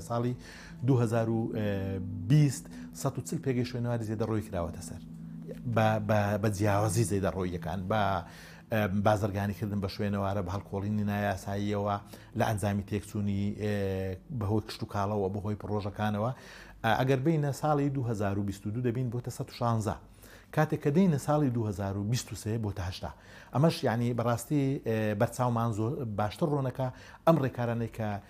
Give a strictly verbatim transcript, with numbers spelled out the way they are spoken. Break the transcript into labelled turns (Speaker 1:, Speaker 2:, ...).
Speaker 1: ساڵی دوو هەزار و بیست سەد و چل پێگەی شوێنەواری زێدە ڕۆی کراوەتە سەر بە جیاوازی زێدە ڕۆیەکان بە بازرگانیکردن بە شوێنەوارە بە هەڵکۆڵینی نایاساییەوە لە ئەنجامی تێکچوونی بەهۆی کشت و کاڵەوە بەهۆی پرۆژەکانەوە ئەگەر بینە ساڵی دوو هەزار و بیست و دوو دەبین بۆتە سەد و شانزە کاتێک کە دەینە ساڵی دوو هەزار و بیست و سێ بۆتە هەشتا ئەمەش یعنی بەڕاستی بەرچاومان زۆر باشتر ڕۆنەکە ئەم ڕێکارانەی کە